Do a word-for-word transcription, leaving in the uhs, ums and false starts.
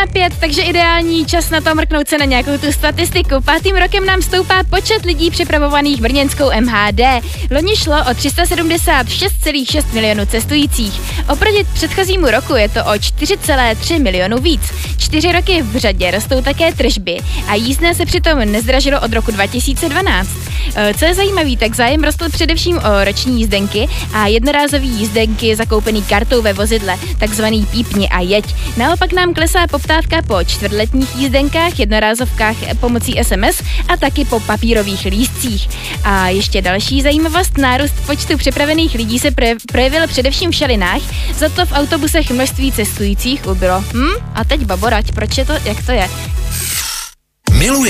na pět, takže ideální čas na to mrknout se na nějakou tu statistiku. Pátým rokem nám stoupá počet lidí přepravovaných brněnskou M H D. Loni šlo o tři sta sedmdesát šest celá šest milionů cestujících. Oproti předchozímu roku je to o čtyři celá tři milionu víc. Čtyři roky v řadě rostou také tržby a jízdné se přitom nezdražilo od roku dva tisíce dvanáct. Co je zajímavý, tak zájem rostl především o roční jízdenky a jednorázový jízdenky zakoupený kartou ve vozidle, takzvaný pípni a jeď. Naopak nám klesá poptávka po čtvrtletních jízdenkách, jednorázovkách pomocí S M S a taky po papírových lístcích. A ještě další zajímavost, nárůst počtu přepravených lidí se projevil především v šalinách, za to v autobusech množství cestujících ubylo. Hm? A teď baborať, proč je to, jak to je? Miluje